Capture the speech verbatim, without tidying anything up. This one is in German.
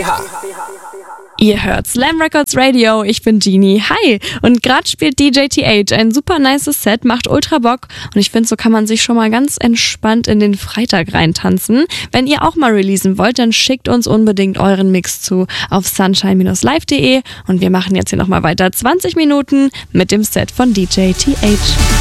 Ihr hört Slam Records Radio, ich bin Genie. Hi! Und gerade spielt D J T H ein super nices Set, macht ultra Bock und ich finde, so kann man sich schon mal ganz entspannt in den Freitag reintanzen. Wenn ihr auch mal releasen wollt, dann schickt uns unbedingt euren Mix zu auf sunshine Bindestrich live Punkt de und wir machen jetzt hier nochmal weiter zwanzig Minuten mit dem Set von D J T H.